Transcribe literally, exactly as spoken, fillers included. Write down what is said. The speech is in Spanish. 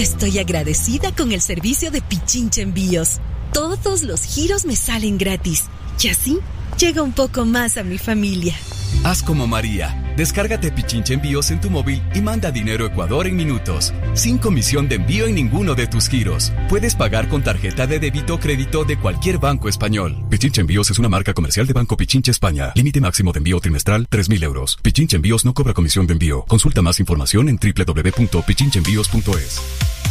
Estoy agradecida con el servicio de Pichincha Envíos. Todos los giros me salen gratis. Y así, llega un poco más a mi familia. Haz como María. Descárgate Pichincha Envíos en tu móvil y manda dinero a Ecuador en minutos. Sin comisión de envío en ninguno de tus giros. Puedes pagar con tarjeta de débito o crédito de cualquier banco español. Pichincha Envíos es una marca comercial de Banco Pichincha España. Límite máximo de envío trimestral tres mil euros. Pichincha Envíos no cobra comisión de envío. Consulta más información en doble u doble u doble u punto pichincha envíos punto es.